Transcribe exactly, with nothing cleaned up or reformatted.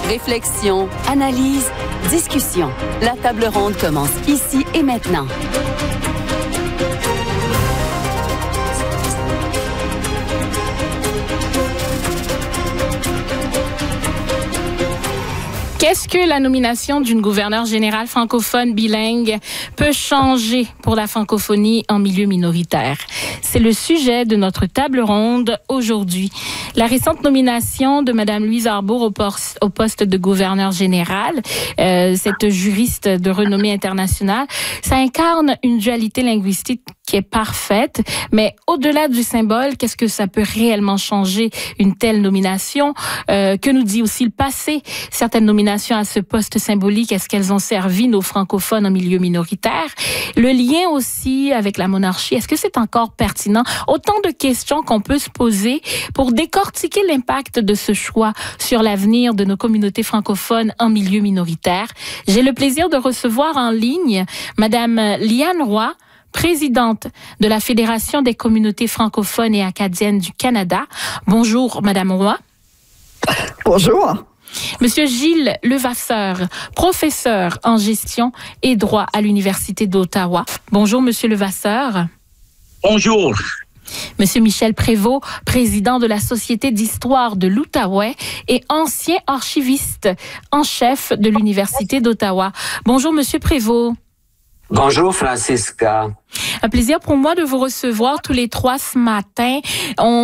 Réflexion, analyse, discussion. La table ronde commence ici et maintenant. Qu'est-ce que la nomination d'une gouverneure générale francophone bilingue peut changer pour la francophonie en milieu minoritaire? C'est le sujet de notre table ronde aujourd'hui. La récente nomination de Mme Louise Arbour au poste, au poste de gouverneure générale, euh, cette juriste de renommée internationale, ça incarne une dualité linguistique qui est parfaite, mais au-delà du symbole, qu'est-ce que ça peut réellement changer une telle nomination? Euh, que nous dit aussi le passé? Certaines nominations à ce poste symbolique, est-ce qu'elles ont servi nos francophones en milieu minoritaire? Le lien aussi avec la monarchie, est-ce que c'est encore pertinent? Autant de questions qu'on peut se poser pour décortiquer l'impact de ce choix sur l'avenir de nos communautés francophones en milieu minoritaire. J'ai le plaisir de recevoir en ligne Mme Liane Roy, présidente de la Fédération des communautés francophones et acadiennes du Canada. Bonjour, Madame Roy. Bonjour. Monsieur Gilles Levasseur, professeur en gestion et droit à l'Université d'Ottawa. Bonjour, Monsieur Levasseur. Bonjour. Monsieur Michel Prévost, président de la Société d'histoire de l'Outaouais et ancien archiviste en chef de l'Université d'Ottawa. Bonjour, Monsieur Prévost. Bonjour, Francisca. Un plaisir pour moi de vous recevoir tous les trois ce matin. On